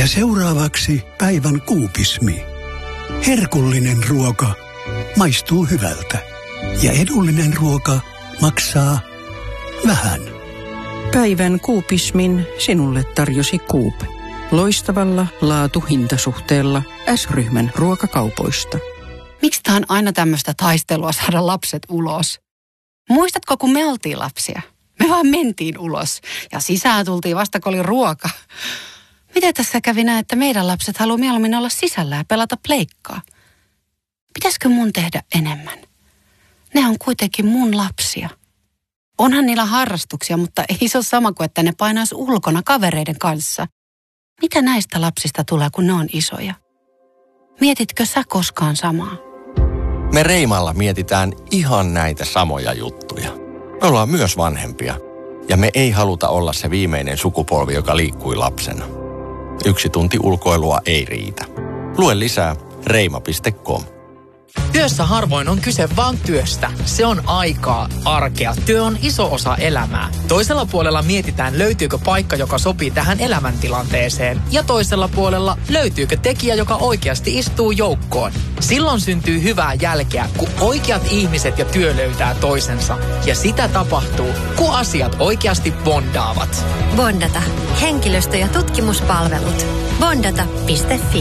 Ja seuraavaksi päivän kuupismi. Herkullinen ruoka maistuu hyvältä ja edullinen ruoka maksaa vähän. Päivän kuupismin sinulle tarjosi Coop. Loistavalla laatu-hintasuhteella S-ryhmän ruokakaupoista. Miksi tää on aina tämmöistä taistelua saada lapset ulos? Muistatko, kun me oltiin lapsia? Me vaan mentiin ulos ja sisään tultiin vasta, kun oli ruoka. Miten tässä kävi näin, että meidän lapset haluaa mieluummin olla sisällä ja pelata pleikkaa? Pitäisikö mun tehdä enemmän? Ne on kuitenkin mun lapsia. Onhan niillä harrastuksia, mutta ei se ole sama kuin, että ne painaisi ulkona kavereiden kanssa. Mitä näistä lapsista tulee, kun ne on isoja? Mietitkö sä koskaan samaa? Me Reimalla mietitään ihan näitä samoja juttuja. Me ollaan myös vanhempia. Ja me ei haluta olla se viimeinen sukupolvi, joka liikkui lapsena. 1 tunti ulkoilua ei riitä. Lue lisää reima.com. Työssä harvoin on kyse vaan työstä. Se on aikaa, arkea. Työ on iso osa elämää. Toisella puolella mietitään, löytyykö paikka, joka sopii tähän elämäntilanteeseen. Ja toisella puolella löytyykö tekijä, joka oikeasti istuu joukkoon. Silloin syntyy hyvää jälkeä, kun oikeat ihmiset ja työ löytää toisensa. Ja sitä tapahtuu, kun asiat oikeasti bondaavat. Bondata. Henkilöstö- ja tutkimuspalvelut. Bondata.fi.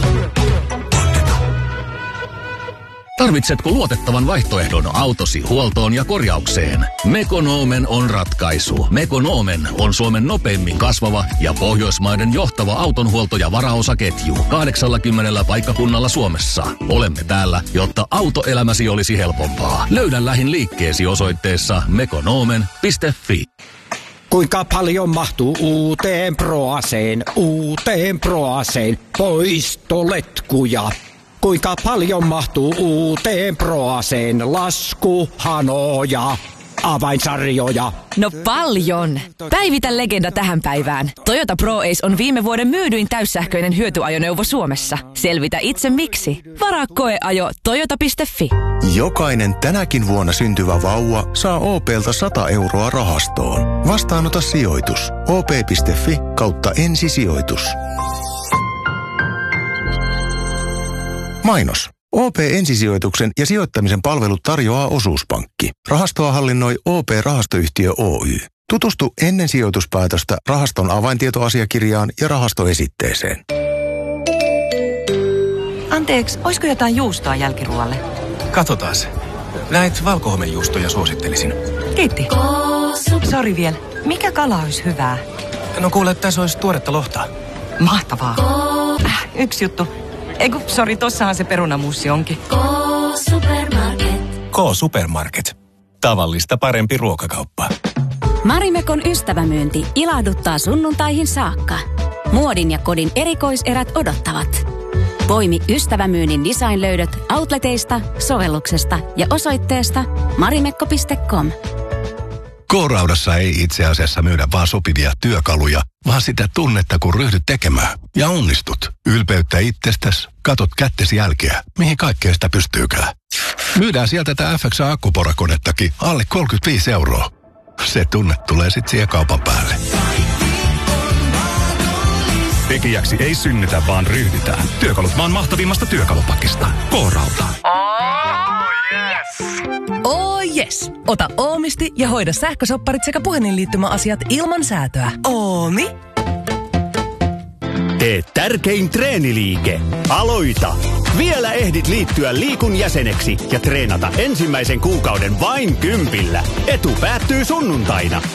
Tarvitsetko luotettavan vaihtoehdon autosi huoltoon ja korjaukseen? Mekonomen on ratkaisu. Mekonomen on Suomen nopeimmin kasvava ja Pohjoismaiden johtava autonhuolto- ja varaosaketju 80 paikkakunnalla Suomessa. Olemme täällä, jotta autoelämäsi olisi helpompaa. Löydä lähin liikkeesi osoitteessa mekonomen.fi. Kuinka paljon mahtuu uuteen Proaseen, poistoletkuja? Kuinka paljon mahtuu uuteen Proaseen, laskuhanoja, avainsarjoja? No paljon! Päivitä legenda tähän päivään. Toyota ProAce on viime vuoden myydyin täyssähköinen hyötyajoneuvo Suomessa. Selvitä itse miksi. Varaa koeajo toyota.fi. Jokainen tänäkin vuonna syntyvä vauva saa OP:lta 100 euroa rahastoon. Vastaanota sijoitus. op.fi/ensisijoitus. Mainos. OP-ensisijoituksen ja sijoittamisen palvelut tarjoaa Osuuspankki. Rahastoa hallinnoi OP-rahastoyhtiö Oy. Tutustu ennen sijoituspäätöstä rahaston avaintietoasiakirjaan ja rahastoesitteeseen. Anteeksi, olisiko jotain juustoa jälkiruoalle? Katsotaan se. Näitä valkohomejuustoja suosittelisin. Kiitti. Sori vielä. Mikä kala olisi hyvää? No kuule, tässä olisi tuoretta lohta. Mahtavaa. Yksi juttu. Sori, tossahan se perunamuussi onkin. K-Supermarket. Tavallista parempi ruokakauppa. Marimekon ystävämyynti ilahduttaa sunnuntaihin saakka. Muodin ja kodin erikoiserät odottavat. Poimi ystävämyynnin designlöydöt outleteista, sovelluksesta ja osoitteesta marimekko.com. K-Raudassa ei itse asiassa myydä vaan sopivia työkaluja, vaan sitä tunnetta, kun ryhdyt tekemään. Ja onnistut. Ylpeyttä itsestäsi, katot kättesi jälkeä, mihin kaikkea sitä pystyykään. Myydään sieltä tätä FXA-akkuporakonettakin alle 35 euroa. Se tunne tulee sitten siihen kaupan päälle. Tekijäksi ei synnytä, vaan ryhdytään. Työkalut maan mahtavimmasta työkalupakista. K-Rauta. Oh yes! Ota Oomisti ja hoida sähkösopparit sekä puhelinliittymäasiat ilman säätöä. Oomi? Tee tärkein treeniliike. Aloita! Vielä ehdit liittyä Liikun jäseneksi ja treenata ensimmäisen kuukauden vain 10. Etu päättyy sunnuntaina.